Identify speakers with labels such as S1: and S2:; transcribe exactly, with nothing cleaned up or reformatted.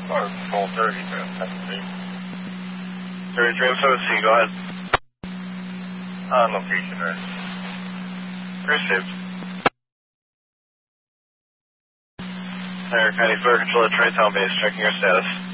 S1: Or full thirty, technically.
S2: thirty Dream seven C, go ahead.
S1: On location, right?
S2: Received. Center County Fire Control at Tri-Town Base, checking your status.